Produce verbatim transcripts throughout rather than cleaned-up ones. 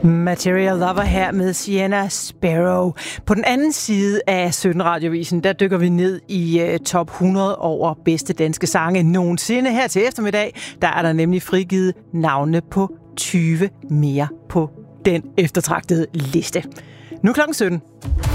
Material Lover her med Sienna Sparrow. På den anden side af sytten Radiovisen, der dykker vi ned i uh, top hundrede over bedste danske sange nogensinde. Her til eftermiddag, der er der nemlig frigivet navne på tyve mere på den eftertragtede liste. Nu klokken sytten.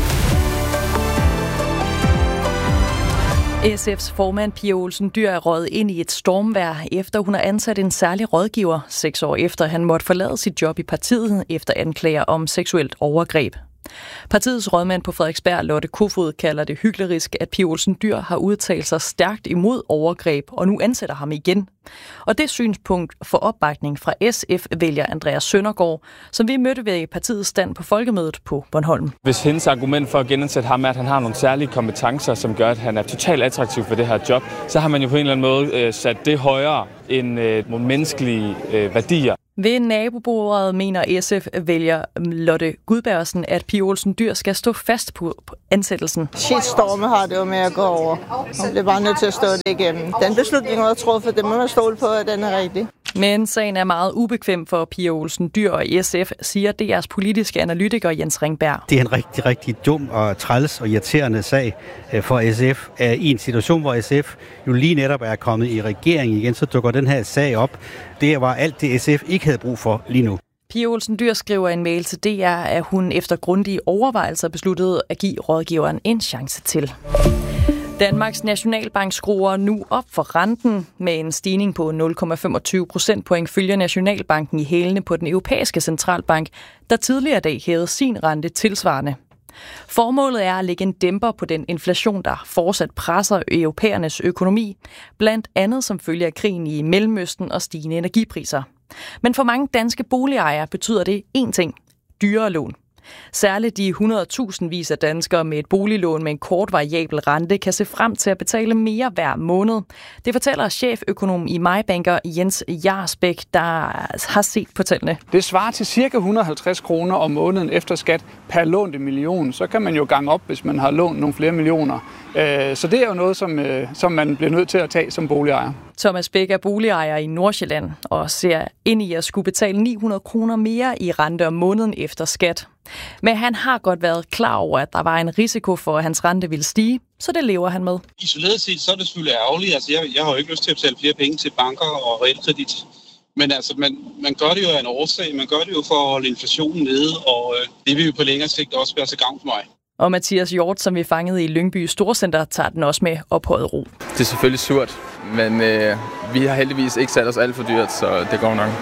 S F's formand Pia Olsen Dyhr er røget ind i et stormvejr, efter hun har ansat en særlig rådgiver, seks år efter han måtte forlade sit job i partiet efter anklager om seksuelt overgreb. Partiets rådmand på Frederiksberg, Lotte Kofod, kalder det hyklerisk, at Pia Olsen Dyhr har udtalt sig stærkt imod overgreb og nu ansætter ham igen. Og det synspunkt får opbakning fra S F-vælger Andreas Søndergaard, som vi mødte ved partiets stand på folkemødet på Bornholm. Hvis hendes argument for at genansætte ham er, at han har nogle særlige kompetencer, som gør, at han er totalt attraktiv for det her job, så har man jo på en eller anden måde øh, sat det højere end øh, nogle menneskelige øh, værdier. Ved nabobordet mener S F-vælger Lotte Gudbergsen, at Pia Olsen Dyhr skal stå fast på ansættelsen. Shitstorme har det jo med at gå over. Hun bliver bare nødt til at stå det igennem. Den beslutning, hun har truffet, det må man stole på, at den er rigtig. Men sagen er meget ubekvem for Pia Olsen Dyhr og S F, siger D R's politiske analytiker Jens Ringberg. Det er en rigtig, rigtig dum og træls og irriterende sag for S F. I en situation, hvor S F jo lige netop er kommet i regering igen, så dukker den her sag op. Det var alt det, S F ikke havde brug for lige nu. Pia Olsen Dyhr skriver i en mail til D R, at hun efter grundige overvejelser besluttede at give rådgiveren en chance til. Danmarks Nationalbank skruer nu op for renten med en stigning på nul komma femogtyve procentpoint følger Nationalbanken i hælene på den europæiske centralbank, der tidligere dag hævede sin rente tilsvarende. Formålet er at lægge en dæmper på den inflation, der fortsat presser europæernes økonomi, blandt andet som følge af krigen i Mellemøsten og stigende energipriser. Men for mange danske boligejere betyder det én ting: dyrere lån. Særligt de hundredtusindvis af danskere med et boliglån med en kort variabel rente kan se frem til at betale mere hver måned. Det fortæller cheføkonom i MyBanker Jens Jarsbæk, der har set på tallene. Det svarer til ca. et hundrede og halvtreds kroner om måneden efter skat per lånte million. Så kan man jo gange op, hvis man har lånt nogle flere millioner. Så det er jo noget, som, som man bliver nødt til at tage som boligejer. Thomas Bæk er boligejer i Nordsjælland og ser ind i at skulle betale ni hundrede kroner mere i rente om måneden efter skat. Men han har godt været klar over, at der var en risiko for, at hans rente ville stige, så det lever han med. Isoleret set, så er det selvfølgelig ærgerligt. Altså, jeg, jeg har jo ikke lyst til at betale flere penge til banker og realkredit. Men altså, man, man gør det jo af en årsag. Man gør det jo for at holde inflationen nede, og øh, det vil jo på længere sigt også være til gavn for mig. Og Mathias Hjort, som vi fangede i Lyngby Storcenter, tager den også med ophøjet ro. Det er selvfølgelig surt, men øh, vi har heldigvis ikke sat os alt for dyrt, så det går nok.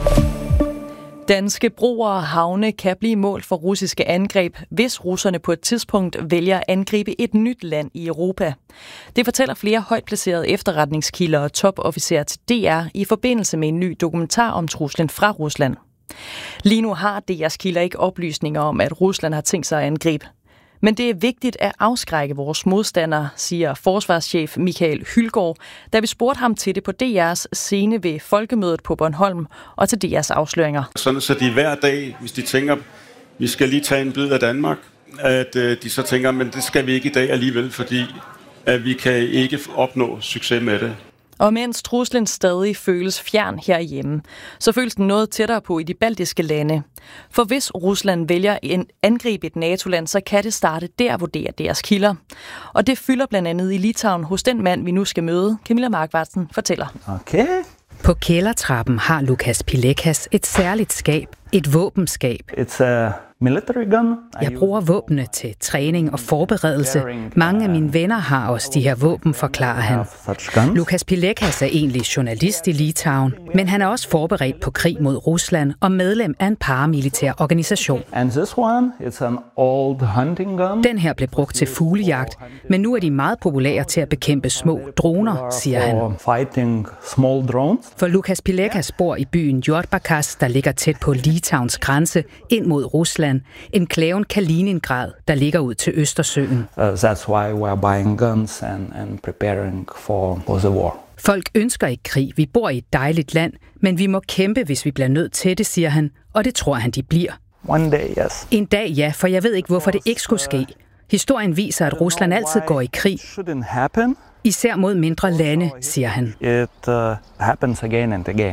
Danske broer og havne kan blive mål for russiske angreb, hvis russerne på et tidspunkt vælger at angribe et nyt land i Europa. Det fortæller flere højt placerede efterretningskilder og topofficerer til D R i forbindelse med en ny dokumentar om truslen fra Rusland. Lige nu har D R's kilder ikke oplysninger om, at Rusland har tænkt sig at angribe. Men det er vigtigt at afskrække vores modstandere, siger forsvarschef Michael Hylgaard, da vi spurgte ham til det på D R's scene ved folkemødet på Bornholm og til D R's afsløringer. Sådan så de hver dag, hvis de tænker, vi skal lige tage en bid af Danmark, at de så tænker, men det skal vi ikke i dag alligevel, fordi at vi kan ikke opnå succes med det. Og mens truslen stadig føles fjern herhjemme, så føles den noget tættere på i de baltiske lande. For hvis Rusland vælger at angribe et NATO-land, så kan det starte der, vurderer deres kilder. Og det fylder blandt andet i Litauen hos den mand, vi nu skal møde. Camilla Markvartsen fortæller. Okay. På kældertrappen har Lukas Pilekas et særligt skab, et våbenskab. It's a military gun. Jeg bruger våbne til træning og forberedelse. Mange af mine venner har også de her våben, forklarer han. Lukas Pilekas er egentlig journalist i Litauen, men han er også forberedt på krig mod Rusland og medlem af en paramilitær organisation. And this one, it's an old hunting gun. Den her blev brugt til fuglejagt, men nu er de meget populære til at bekæmpe små droner, siger han. Fighting small drones. For Lukas Pilekas bor i byen Jurbarkas, der ligger tæt på Litauens grænse ind mod Rusland. Enklaven Kaliningrad, der ligger ud til Østersøen. Uh, that's why we're buying guns and, and preparing for, for the war. Folk ønsker ikke krig. Vi bor i et dejligt land, men vi må kæmpe, hvis vi bliver nødt til det, siger han. Og det tror han, de bliver. One day, yes. En dag, ja, for jeg ved ikke, hvorfor det ikke skulle ske. Historien viser, at Rusland altid går i krig. Især mod mindre lande, siger han. It uh, happens again and again.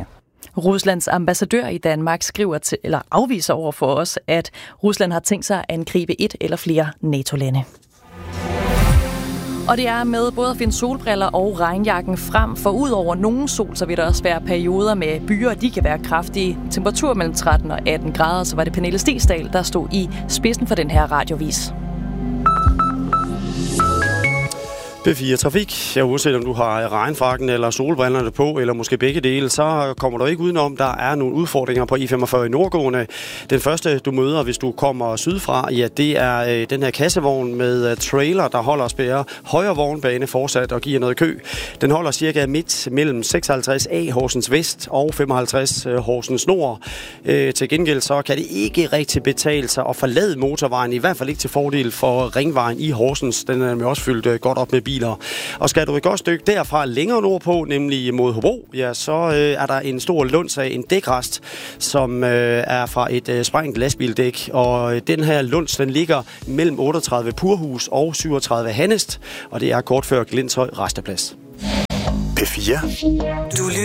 Ruslands ambassadør i Danmark skriver til, eller afviser over for os, at Rusland har tænkt sig at angribe et eller flere NATO-lande. Og det er med både at finde solbriller og regnjakken frem, for ud over nogen sol, så vil der også være perioder med byer, de kan være kraftige. Temperatur mellem tretten og atten grader, så var det Pernille Stensdal, der stod i spidsen for den her radiovis. B fire Trafik. Ja, uanset om du har regnfrakken eller solbrillerne på, eller måske begge dele, så kommer du ikke udenom, der er nogle udfordringer på I femogfyrre i nordgående. Den første, du møder, hvis du kommer sydfra, ja, det er øh, den her kassevogn med øh, trailer, der holder og spærrer højre vognbane fortsat og giver noget kø. Den holder cirka midt mellem seksoghalvtreds A Horsens Vest og femoghalvtreds øh, Horsens Nord. Øh, til gengæld så kan det ikke rigtig betale sig at forlade motorvejen, i hvert fald ikke til fordel for ringvejen i Horsens. Den er også fyldt øh, godt op med biler. Og skal du et godt stykke derfra længere nordpå, nemlig mod Hobro, ja, så øh, er der en stor lundsag, en dækrest, som øh, er fra et øh, sprængt lastbildæk. Og øh, den her lunds, den ligger mellem otteogtredive Purhus og syvogtredive Hannest, og det er kort før Glinshøj Resteplads. P fire. Du